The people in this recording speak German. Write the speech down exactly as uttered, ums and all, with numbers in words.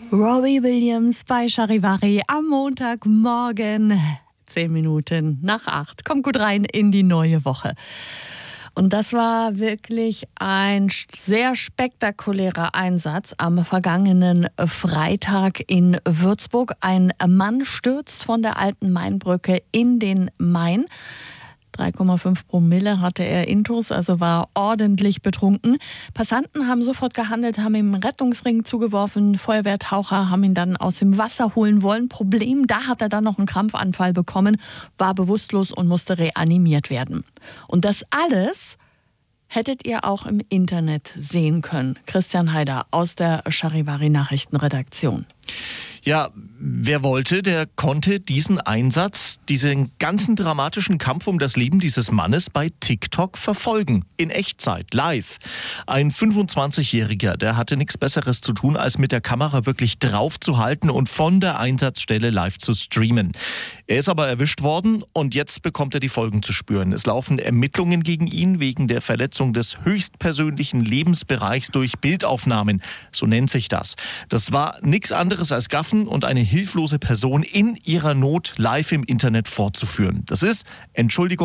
Robbie Williams bei Charivari am Montagmorgen. Zehn Minuten nach acht. Kommt gut rein in die neue Woche. Und das war wirklich ein sehr spektakulärer Einsatz am vergangenen Freitag in Würzburg. Ein Mann stürzt von der alten Mainbrücke in den Main. drei Komma fünf Promille hatte er intus, also war ordentlich betrunken. Passanten haben sofort gehandelt, haben ihm einen Rettungsring zugeworfen. Feuerwehrtaucher haben ihn dann aus dem Wasser holen wollen. Problem, da hat er dann noch einen Krampfanfall bekommen, war bewusstlos und musste reanimiert werden. Und das alles hättet ihr auch im Internet sehen können. Christian Haider aus der Charivari Nachrichtenredaktion. Ja, wer wollte, der konnte diesen Einsatz, diesen ganzen dramatischen Kampf um das Leben dieses Mannes bei TikTok verfolgen. In Echtzeit, live. Ein fünfundzwanzigjähriger, der hatte nichts Besseres zu tun, als mit der Kamera wirklich drauf zu halten und von der Einsatzstelle live zu streamen. Er ist aber erwischt worden und jetzt bekommt er die Folgen zu spüren. Es laufen Ermittlungen gegen ihn wegen der Verletzung des höchstpersönlichen Lebensbereichs durch Bildaufnahmen. So nennt sich das. Das war nichts anderes als Gaffen und eine hilflose Person in ihrer Not live im Internet vorzuführen. Das ist, Entschuldigung,